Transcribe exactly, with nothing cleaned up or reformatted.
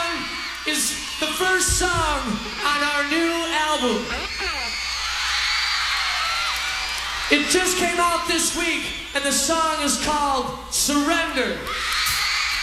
one is the first song on our new album. It just came out this week, and the song is called Surrender.